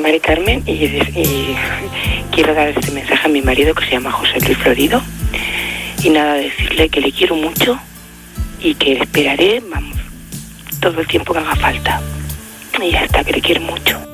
Mari Carmen y quiero dar este mensaje a mi marido que se llama José Luis Florido y nada, decirle que le quiero mucho y que le esperaré, vamos, todo el tiempo que haga falta y ya está, que le quiero mucho.